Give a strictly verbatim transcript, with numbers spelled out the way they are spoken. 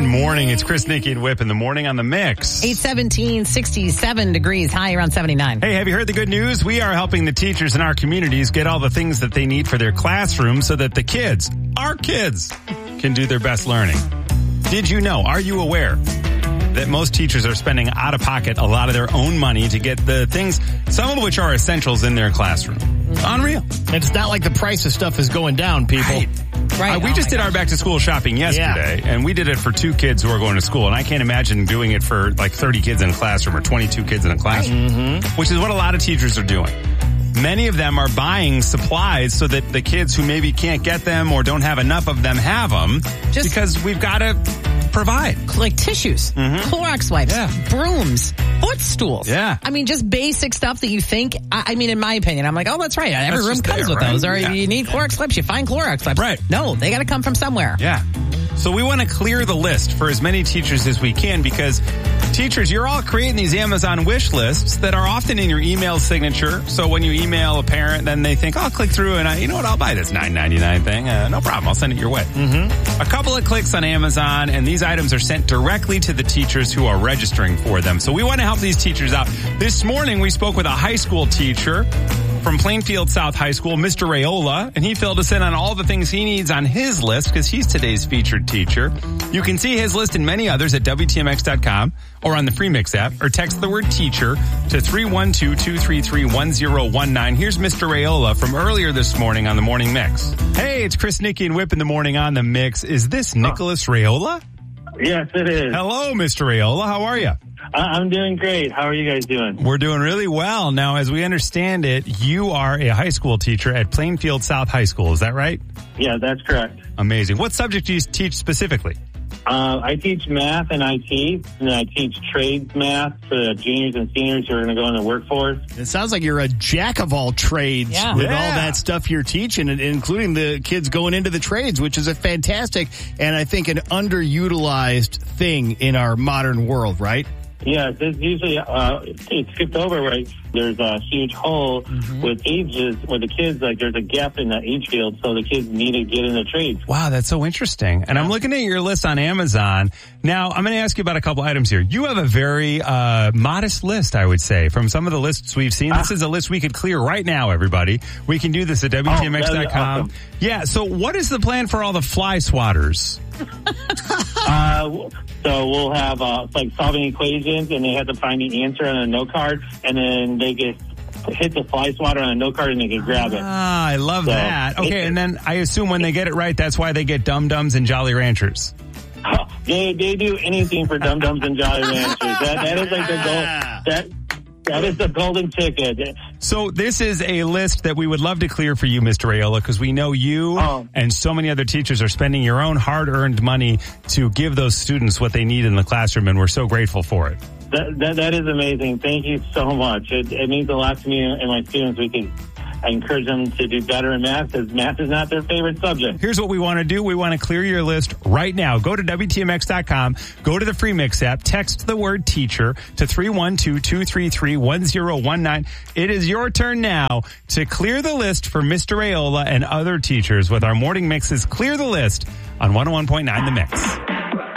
morning. It's Chris, Nikki, and Whip in the morning on the Mix. eight seventeen, sixty-seven degrees, high around seventy-nine. Hey, have you heard the good news? We are helping the teachers in our communities get all the things that they need for their classroom so that the kids, our kids, can do their best learning. Did you know, are you aware that most teachers are spending out of pocket a lot of their own money to get the things, some of which are essentials in their classroom? Unreal. It's not like the price of stuff is going down, people. Right. Right. Uh, we Oh just my did gosh. our back to school shopping yesterday, and we did it for two kids who are going to school. And I can't imagine doing it for like thirty kids in a classroom or twenty-two kids in a classroom, mm-hmm. which is what a lot of teachers are doing. Many of them are buying supplies so that the kids who maybe can't get them or don't have enough of them have them, Just- because we've got to provide. Like tissues, Mm-hmm. Clorox wipes, Yeah. brooms, footstools. Yeah. I mean, just basic stuff that you think, I, I mean, in my opinion, I'm like, oh, that's right. Every That's room just comes there, with right? those. Or Yeah. you need Clorox wipes, you find Clorox wipes. Right. No, they got to come from somewhere. Yeah. So we want to clear the list for as many teachers as we can, because teachers, you're all creating these Amazon wish lists that are often in your email signature. So when you email a parent, then they think, I'll click through and I, you know what, I'll buy this nine ninety-nine thing. Uh, no problem. I'll send it your way. Mm-hmm. A couple of clicks on Amazon and these items are sent directly to the teachers who are registering for them. So we want to help these teachers out. This morning we spoke with a high school teacher from Plainfield South High School, Mister Rayola, and he filled us in on all the things he needs on his list because he's today's featured teacher. You can see his list and many others at W T M X dot com or on the Free Mix app, or text the word teacher to three one two, two three three, one zero one nine. Here's Mister Rayola from earlier this morning on the Morning Mix. Hey, it's Chris, Nikki, and Whip in the morning on the Mix. Is this Nicholas Rayola? Yes, it is. Hello, Mister Rayola. How are you? I- I'm doing great. How are you guys doing? We're doing really well. Now, as we understand it, you are a high school teacher at Plainfield South High School. Is that right? Yeah, that's correct. Amazing. What subject do you teach specifically? Uh, I teach math and I T, and I teach trades math for the juniors and seniors who are going to go in the workforce. It sounds like you're a jack of all trades Yeah. with Yeah. all that stuff you're teaching, and including the kids going into the trades, which is a fantastic and I think an underutilized thing in our modern world, right? Yes, it's usually uh, it's skipped over, right? There's a huge hole Mm-hmm. with ages where the kids, like, there's a gap in the age field, so the kids need to get in the trades. Wow, that's so interesting. And I'm looking at your list on Amazon. Now, I'm going to ask you about a couple items here. You have a very uh modest list, I would say, from some of the lists we've seen. This is a list we could clear right now, everybody. We can do this at W T M X dot com. Oh, awesome. Yeah, so what is the plan for all the fly swatters? Uh, so we'll have uh, like solving equations, and they have to find the answer on a note card, and then they get hit the fly swatter on a note card, and they can grab it. Ah, I love So- that. Okay, and then I assume when they get it right, that's why they get Dum Dums and Jolly Ranchers. They they do anything for Dum Dums and Jolly Ranchers. That that is like the goal. That that is the golden ticket. So this is a list that we would love to clear for you, Mister Rayola, because we know you Oh. and so many other teachers are spending your own hard-earned money to give those students what they need in the classroom, and we're so grateful for it. That that, that is amazing. Thank you so much. It, it means a lot to me and my students. We can I encourage them to do better in math because math is not their favorite subject. Here's what we want to do. We want to clear your list right now. Go to W T M X dot com, go to the Free Mix app, text the word teacher to three one two, two three three, one zero one nine. It is your turn now to clear the list for Mister Rayola and other teachers with our morning mixes. Clear the list on one oh one point nine The Mix.